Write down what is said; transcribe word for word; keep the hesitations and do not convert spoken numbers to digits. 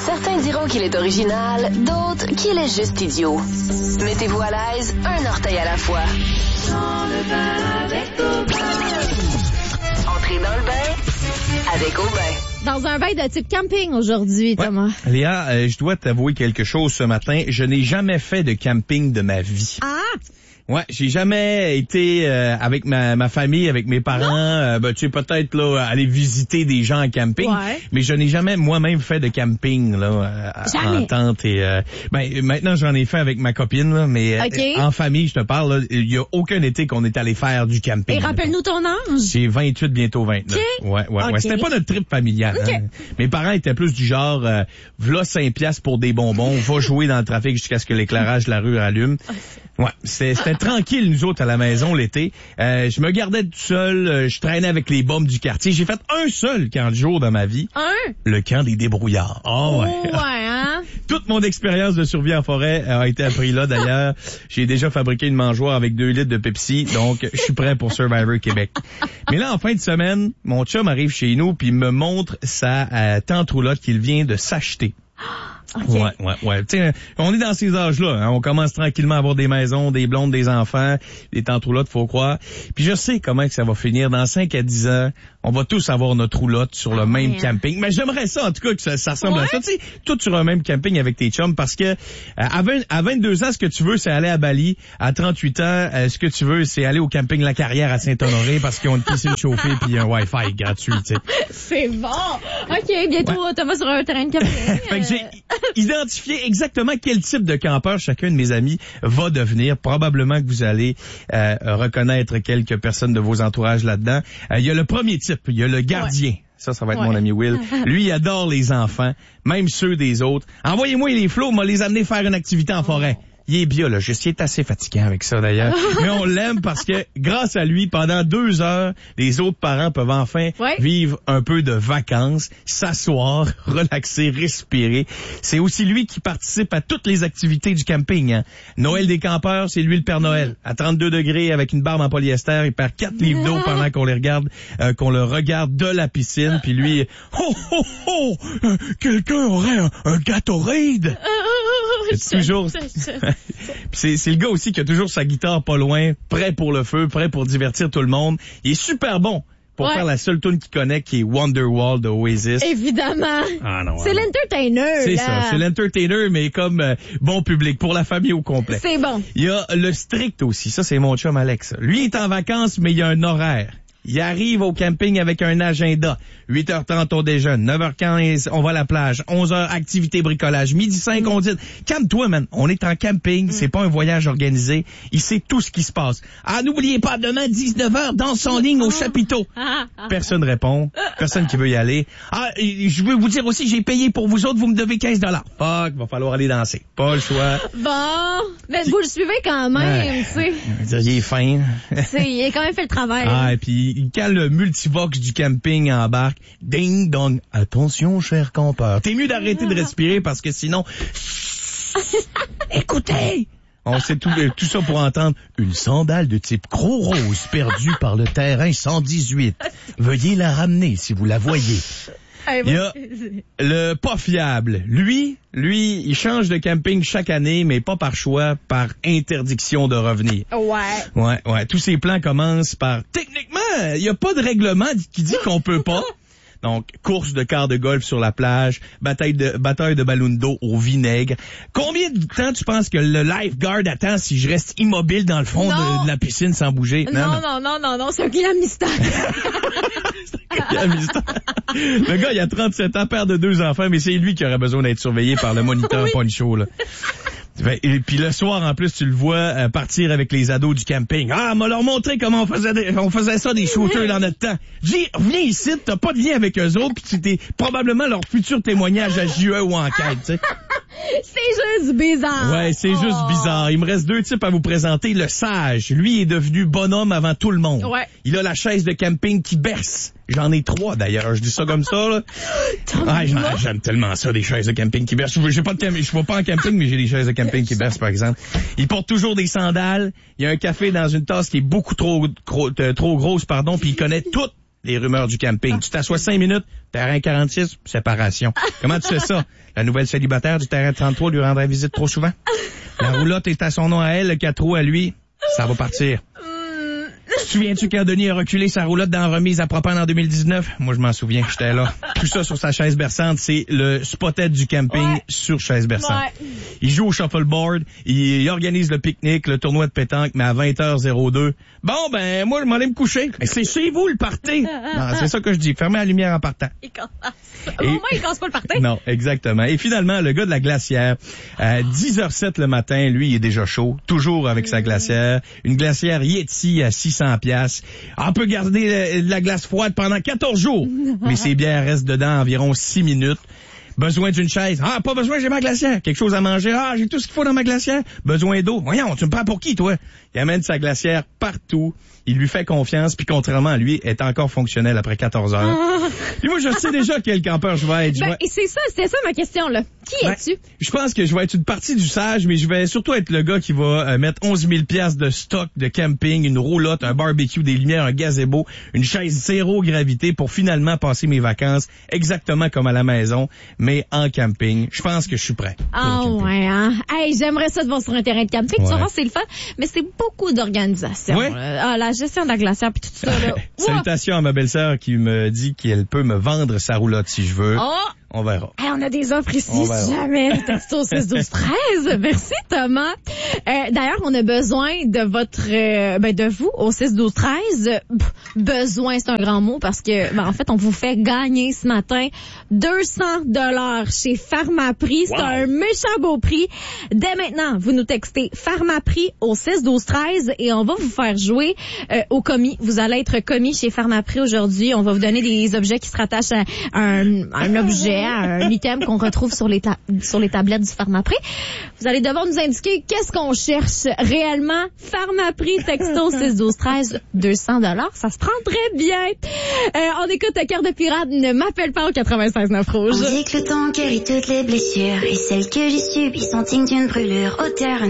Certains diront qu'il est original, d'autres qu'il est juste idiot. Mettez-vous à l'aise, un orteil à la fois. Dans le bain avec Aubin. Entrez dans le bain avec Aubin. Dans un bain de type camping aujourd'hui, Thomas. Ouais. Léa, euh, je dois t'avouer quelque chose ce matin. Je n'ai jamais fait de camping de ma vie. Ah! Ouais, j'ai jamais été euh, avec ma, ma famille, avec mes parents, euh, ben, tu sais, peut-être là aller visiter des gens en camping, ouais. mais je n'ai jamais moi-même fait de camping là jamais. en tente et euh, ben maintenant j'en ai fait avec ma copine là, mais okay. euh, en famille, je te parle, il y a aucun été qu'on est allé faire du camping. Et rappelle-nous ton âge. J'ai vingt-huit, bientôt vingt-neuf. Okay. Ouais, ouais, okay. ouais. C'était pas notre trip familial. Okay. Hein. Mes parents étaient plus du genre, euh, v'là cinq piastres pour des bonbons, va jouer dans le trafic jusqu'à ce que l'éclairage de la rue allume. Ouais, c'était, c'était tranquille, nous autres, à la maison, l'été. Euh, je me gardais tout seul, euh, je traînais avec les bombes du quartier. J'ai fait un seul camp de jour dans ma vie. Un? Le camp des débrouillards. Oh, ouais. Oh, ouais, hein? Toute mon expérience de survie en forêt a été apprise là, d'ailleurs. J'ai déjà fabriqué une mangeoire avec deux litres de Pepsi, donc je suis prêt pour Survivor Québec. Mais là, en fin de semaine, mon chum arrive chez nous puis me montre sa euh, tente roulotte qu'il vient de s'acheter. Okay. Ouais, ouais, ouais. T'sais, on est dans ces âges-là. Hein. On commence tranquillement à avoir des maisons, des blondes, des enfants, des tantes roulottes, faut croire. Puis je sais comment que ça va finir. Dans cinq à dix ans, on va tous avoir notre roulotte sur le ah, même ouais. camping. Mais j'aimerais ça, en tout cas, que ça, ça ressemble ouais. à ça. Tu sais, tout sur un même camping avec tes chums, parce que euh, à, vingt, à vingt-deux ans, ce que tu veux, c'est aller à Bali. À trente-huit ans, euh, ce que tu veux, c'est aller au camping La Carrière à Saint-Honoré parce qu'ils ont une piscine chauffée puis un Wi-Fi gratuit. Tu sais. C'est bon. OK, bientôt, ouais. Thomas sur un terrain de camping. Fait que j'ai identifié exactement quel type de campeur chacun de mes amis va devenir. Probablement que vous allez euh, reconnaître quelques personnes de vos entourages là-dedans. Il euh, y a le premier type, il y a le gardien. Ouais. Ça, ça va être ouais. mon ami Will. Lui, il adore les enfants, même ceux des autres. Envoyez-moi les flots, on va les amener faire une activité en forêt. Il est biologiste, il est assez fatiguant avec ça d'ailleurs. Mais on l'aime parce que grâce à lui, pendant deux heures, les autres parents peuvent enfin ouais. vivre un peu de vacances, s'asseoir, relaxer, respirer. C'est aussi lui qui participe à toutes les activités du camping. Hein. Noël des campeurs, c'est lui le Père Noël. À trente-deux degrés, avec une barbe en polyester, il perd quatre livres d'eau pendant qu'on les regarde, euh, qu'on le regarde de la piscine. Puis lui, oh oh oh, euh, quelqu'un aurait un, un Gatorade. C'est toujours. c'est, c'est le gars aussi qui a toujours sa guitare pas loin, prêt pour le feu, prêt pour divertir tout le monde. Il est super bon pour ouais. faire la seule tune qu'il connaît, qui est Wonderwall de Oasis. Évidemment. Ah non. C'est ah, l'entertainer. C'est là. ça. C'est l'entertainer, mais comme euh, bon public, pour la famille au complet. C'est bon. Il y a le strict aussi. Ça, c'est mon chum Alex. Lui, il est en vacances, mais il y a un horaire. Il arrive au camping avec un agenda. huit heures trente, on déjeune. neuf heures quinze, on va à la plage. onze heures, activité bricolage. Midi cinq, on dit, calme-toi, man. On est en camping. Mm. C'est pas un voyage organisé. Il sait tout ce qui se passe. Ah, n'oubliez pas, demain, dix-neuf heures, danse en ligne au chapiteau. Personne répond. Personne qui veut y aller. Ah, je veux vous dire aussi, j'ai payé pour vous autres, vous me devez quinze dollars. Fuck, va falloir aller danser. Pas le choix. Bon. Mais vous le suivez quand même, tu sais. Euh, il est fin. C'est, il a quand même fait le travail. Ah, et puis, quand le multivox du camping embarque, ding dong, attention cher campeur. T'es mieux d'arrêter de respirer parce que sinon, écoutez, on sait tout, tout ça pour entendre une sandale de type Croc Rose perdue par le terrain cent dix-huit. Veuillez la ramener si vous la voyez. Il y a le pas fiable. Lui, lui, il change de camping chaque année, mais pas par choix, par interdiction de revenir. Ouais. Ouais, ouais. Tous ses plans commencent par, techniquement, il n'y a pas de règlement qui dit qu'on peut pas. Donc, course de quart de golf sur la plage, bataille de, bataille de ballon d'eau au vinaigre. Combien de temps tu penses que le lifeguard attend si je reste immobile dans le fond de, de la piscine sans bouger? Non, non, non, non, non, non c'est un client mystère. C'est un client mystère. Le gars, il a trente-sept ans, père de deux enfants, mais c'est lui qui aurait besoin d'être surveillé par le moniteur oui. Poncho, là. Et puis le soir, en plus, tu le vois euh, partir avec les ados du camping. Ah, m'a leur montré comment on faisait des, on faisait ça des shooters dans notre temps. Dis, viens ici, t'as pas de lien avec eux autres, puis c'était probablement leur futur témoignage à J E ou enquête, tu sais. C'est juste bizarre. Ouais, c'est oh. juste bizarre. Il me reste deux types à vous présenter. Le sage, lui, est devenu bonhomme avant tout le monde. Ouais. Il a la chaise de camping qui berce. J'en ai trois, d'ailleurs. Je dis ça comme ça, là. Ah, j'aime tellement ça, des chaises de camping qui bercent. Je, j'ai pas de cam- je vais pas en camping, mais j'ai des chaises de camping qui bercent, par exemple. Il porte toujours des sandales. Il y a un café dans une tasse qui est beaucoup trop, trop, euh, trop grosse, pardon, puis il connaît toutes les rumeurs du camping. Tu t'assois cinq minutes, terrain quarante-six, séparation. Comment tu fais ça? La nouvelle célibataire du terrain trente-trois lui rendrait visite trop souvent? La roulotte est à son nom à elle, le quatre roues à lui. Ça va partir. Te souviens-tu quand Denis a reculé sa roulotte dans la remise à propane en deux mille dix-neuf? Moi, je m'en souviens, j'étais là. Tout ça sur sa chaise berçante, c'est le spotted du camping ouais. sur chaise berçante. Ouais. Il joue au shuffleboard, il, il organise le pique-nique, le tournoi de pétanque, mais à vingt heures zéro deux. Bon, ben, moi, je m'en allais me coucher. Mais c'est chez vous, le party. Non, c'est ça que je dis. Fermez la lumière en partant. Il casse. Au moins, il casse pas le party. Non, exactement. Et finalement, le gars de la glacière, à dix heures zéro sept le matin, lui, il est déjà chaud. Toujours avec mmh. sa glacière. Une glacière Yeti à six cents piastres. On peut garder de la glace froide pendant quatorze jours. Mais ses bières restent dedans environ six minutes. Besoin d'une chaise. Ah, pas besoin, j'ai ma glacière. Quelque chose à manger. Ah, j'ai tout ce qu'il faut dans ma glacière. Besoin d'eau. Voyons, tu me prends pour qui, toi? Il amène sa glacière partout. Il lui fait confiance, puis contrairement à lui, est encore fonctionnel après quatorze heures. Ah. Puis moi, je sais déjà quel campeur je vais être. Je ben, vais... et c'est ça, c'était ça ma question, là. Qui ben, es-tu? Je pense que je vais être une partie du sage, mais je vais surtout être le gars qui va euh, mettre onze mille piastres de stock de camping, une roulotte, un barbecue, des lumières, un gazebo, une chaise zéro gravité pour finalement passer mes vacances exactement comme à la maison, mais en camping. Je pense que je suis prêt. Ah oh, ouais, hein? Hey, j'aimerais ça de voir sur un terrain de camping. Ouais. Tu vas voir, c'est le fun, mais c'est beaucoup d'organisation. Ouais. Ah, la gestion de la glacière puis tout ça, là. Salutations à ma belle-sœur qui me dit qu'elle peut me vendre sa roulotte si je veux. Oh! On verra. Hey, on a des offres ici, si jamais. Texto six douze treize. Merci, Thomas. Euh, d'ailleurs, on a besoin de votre, euh, ben, de vous au six douze treize. Pff, besoin, c'est un grand mot parce que, ben, en fait, on vous fait gagner ce matin deux cents dollars chez Pharmaprix. C'est wow. un méchant beau prix. Dès maintenant, vous nous textez Pharmaprix au six douze treize et on va vous faire jouer euh, au commis. Vous allez être commis chez Pharmaprix aujourd'hui. On va vous donner des objets qui se rattachent à un, à un objet, un item qu'on retrouve sur les, ta- sur les tablettes du Pharmaprix. Vous allez devoir nous indiquer qu'est-ce qu'on cherche réellement. Pharmaprix, texto six douze treize, deux cents dollars, ça se prend très bien. Euh, on écoute Cœur de pirate, ne m'appelle pas au quatre-vingt-seize neuf rouge. On dit que le temps guérit toutes les blessures et celles que j'ai subies sont dignes d'une brûlure. Auteur